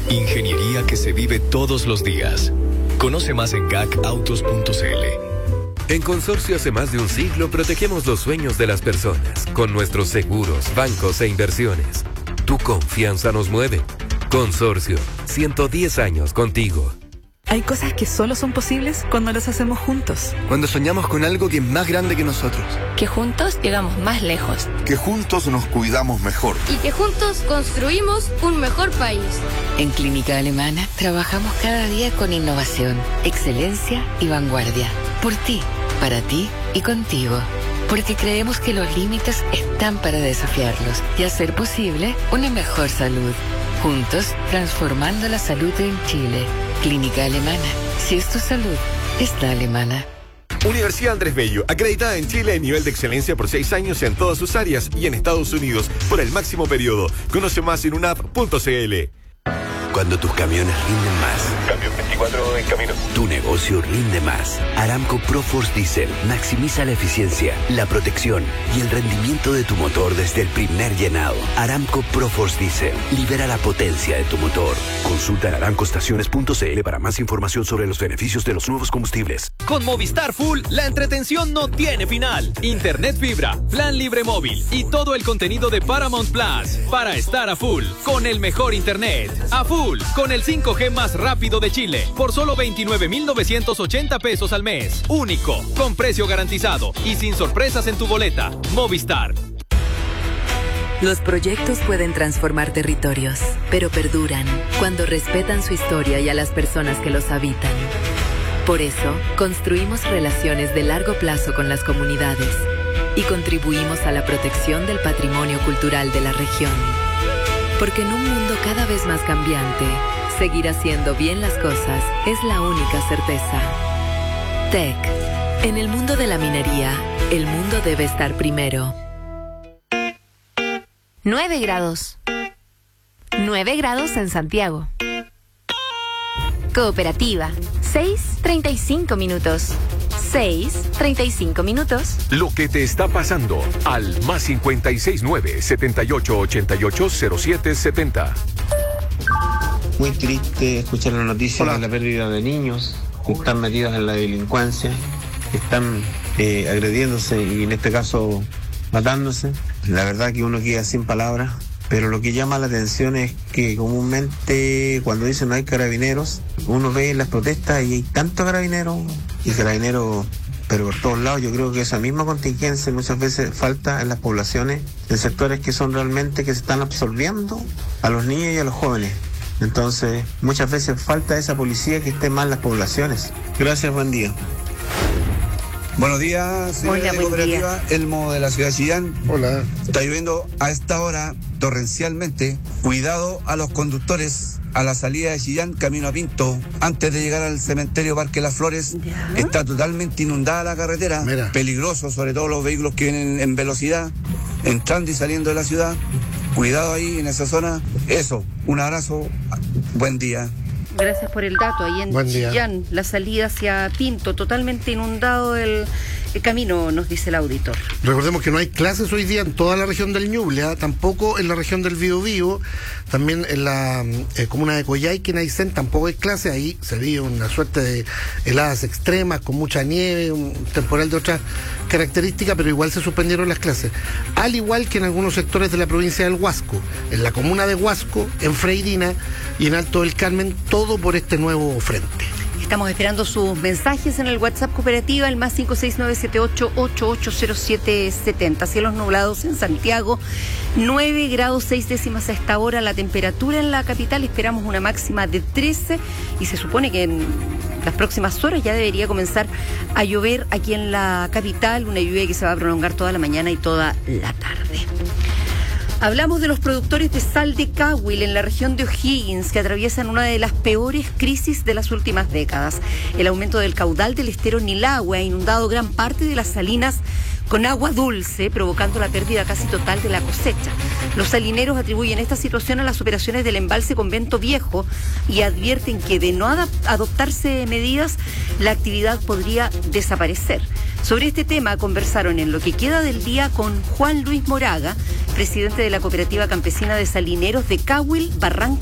Ingeniería que se vive todos los días. Conoce más en gacautos.cl. En Consorcio hace más de un siglo protegemos los sueños de las personas con nuestros seguros, bancos e inversiones. Tu confianza nos mueve. Consorcio, 110 años contigo. Hay cosas que solo son posibles cuando las hacemos juntos. Cuando soñamos con algo que es más grande que nosotros. Que juntos llegamos más lejos. Que juntos nos cuidamos mejor. Y que juntos construimos un mejor país. En Clínica Alemana trabajamos cada día con innovación, excelencia y vanguardia. Por ti, para ti y contigo. Porque creemos que los límites están para desafiarlos y hacer posible una mejor salud. Juntos, transformando la salud en Chile. Clínica Alemana. Si es tu salud, es la alemana. Universidad Andrés Bello, acreditada en Chile en nivel de excelencia por 6 años en todas sus áreas y en Estados Unidos por el máximo periodo. Conoce más en unap.cl. Cuando tus camiones rinden más. Camión 24 en camino. Tu negocio rinde más. Aramco ProForce Diesel maximiza la eficiencia, la protección y el rendimiento de tu motor desde el primer llenado. Aramco ProForce Diesel libera la potencia de tu motor. Consulta en aramcoestaciones.cl para más información sobre los beneficios de los nuevos combustibles. Con Movistar Full, la entretención no tiene final. Internet fibra, plan libre móvil y todo el contenido de Paramount Plus para estar a full con el mejor internet. A full con el 5G más rápido de Chile por solo 29,980 pesos al mes. Único, con precio garantizado y sin sorpresas en tu boleta. Movistar. Los proyectos pueden transformar territorios, pero perduran cuando respetan su historia y a las personas que los habitan. Por eso, construimos relaciones de largo plazo con las comunidades y contribuimos a la protección del patrimonio cultural de la región. Porque en un mundo cada vez más cambiante, seguir haciendo bien las cosas es la única certeza. TEC. En el mundo de la minería, el mundo debe estar primero. 9 grados. 9 grados en Santiago. Cooperativa. 6:35 minutos. 6:35 minutos. Lo que te está pasando al más 569-7888-0770. Muy triste escuchar la noticia de la pérdida de niños que están metidos en la delincuencia, que están agrediéndose y en este caso matándose. La verdad que uno queda sin palabras, pero lo que llama la atención es que comúnmente cuando dicen no hay carabineros, uno ve en las protestas y hay tantos carabineros pero por todos lados. Yo creo que esa misma contingencia muchas veces falta en las poblaciones, en sectores que son realmente que se están absorbiendo a los niños y a los jóvenes. Entonces muchas veces falta esa policía que esté más en las poblaciones. Gracias, buen día. Buenos días, señora de Cooperativa, Elmo de la ciudad de Chillán. Hola. Está lloviendo a esta hora torrencialmente. Cuidado a los conductores a la salida de Chillán, camino a Pinto. Antes de llegar al cementerio Parque Las Flores, está totalmente inundada la carretera. Mira. Peligroso, sobre todo los vehículos que vienen en velocidad, entrando y saliendo de la ciudad. Cuidado ahí en esa zona. Eso, un abrazo, buen día. Gracias por el dato. Ahí en Chillán, la salida hacia Pinto, totalmente inundado el camino, nos dice el auditor. Recordemos que no hay clases hoy día en toda la región del Ñuble, tampoco en la región del Biobío, también en la comuna de Coyhaique, en Aysén, tampoco hay clases. Ahí se vive una suerte de heladas extremas, con mucha nieve, un temporal de otras características, pero igual se suspendieron las clases. Al igual que en algunos sectores de la provincia del Huasco, en la comuna de Huasco, en Freirina y en Alto del Carmen, todo por este nuevo frente. Estamos esperando sus mensajes en el WhatsApp Cooperativa, el más 569-7888-0770. Cielos nublados en Santiago, 9 grados 6 décimas a esta hora. La temperatura en la capital, esperamos una máxima de 13 y se supone que en las próximas horas ya debería comenzar a llover aquí en la capital, una lluvia que se va a prolongar toda la mañana y toda la tarde. Hablamos de los productores de sal de Cahuil en la región de O'Higgins, que atraviesan una de las peores crisis de las últimas décadas. El aumento del caudal del estero Nilagüe ha inundado gran parte de las salinas con agua dulce, provocando la pérdida casi total de la cosecha. Los salineros atribuyen esta situación a las operaciones del embalse Convento Viejo y advierten que de no adoptarse medidas, la actividad podría desaparecer. Sobre este tema conversaron en lo que queda del día con Juan Luis Moraga, presidente de la Cooperativa Campesina de Salineros de Cahuil, Barranca